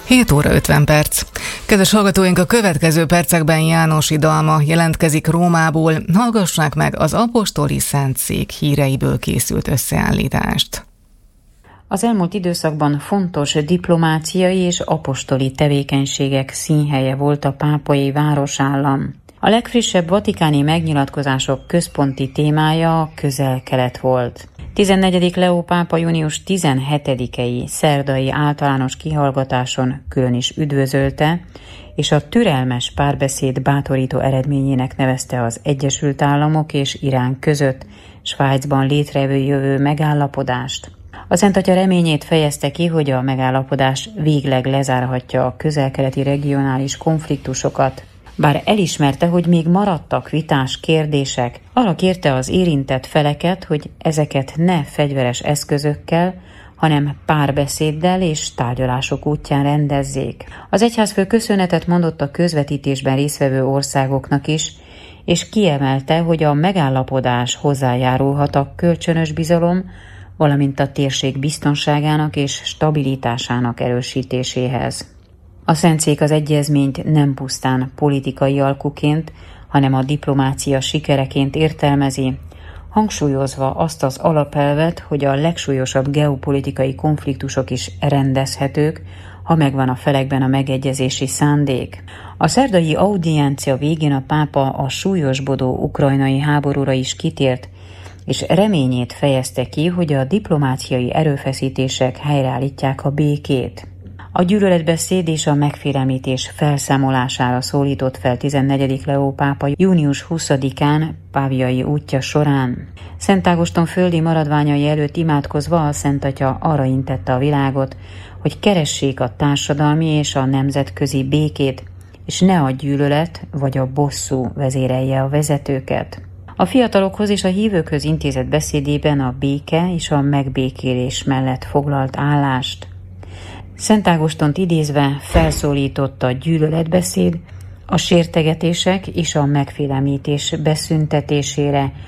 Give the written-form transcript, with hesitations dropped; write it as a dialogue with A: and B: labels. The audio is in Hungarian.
A: 7 óra 50 perc. Kedves hallgatóink, a következő percekben Jánosi Dalma jelentkezik Rómából. Hallgassák meg az apostoli szentszék híreiből készült összeállítást.
B: Az elmúlt időszakban fontos diplomáciai és apostoli tevékenységek színhelye volt a pápai városállam. A legfrissebb vatikáni megnyilatkozások központi témája a Közel-Kelet volt. 14. Leó pápa június 17-i szerdai általános kihallgatáson külön is üdvözölte, és a türelmes párbeszéd bátorító eredményének nevezte az Egyesült Államok és Irán között Svájcban létrejövő megállapodást. A Szent Atya reményét fejezte ki, hogy a megállapodás végleg lezárhatja a közel-keleti regionális konfliktusokat. Bár elismerte, hogy még maradtak vitás kérdések, arra kérte az érintett feleket, hogy ezeket ne fegyveres eszközökkel, hanem párbeszéddel és tárgyalások útján rendezzék. Az egyházfő köszönetet mondott a közvetítésben résztvevő országoknak is, és kiemelte, hogy a megállapodás hozzájárulhat a kölcsönös bizalom, valamint a térség biztonságának és stabilitásának erősítéséhez. A Szentszék az egyezményt nem pusztán politikai alkuként, hanem a diplomácia sikereként értelmezi, hangsúlyozva azt az alapelvet, hogy a legsúlyosabb geopolitikai konfliktusok is rendezhetők, ha megvan a felekben a megegyezési szándék. A szerdai audiencia végén a pápa a súlyosbodó ukrajnai háborúra is kitért, és reményét fejezte ki, hogy a diplomáciai erőfeszítések helyreállítják a békét. A gyűlöletbeszéd és a megfélemlítés felszámolására szólított fel 14. Leó pápa június 20-án páviai útja során. Szent Ágoston földi maradványai előtt imádkozva a Szent Atya arra intette a világot, hogy keressék a társadalmi és a nemzetközi békét, és ne a gyűlölet vagy a bosszú vezérelje a vezetőket. A fiatalokhoz és a hívőkhöz intézett beszédében a béke és a megbékélés mellett foglalt állást. Szent Ágostont idézve felszólította a gyűlöletbeszéd, a sértegetések és a megfélemlítés beszüntetésére,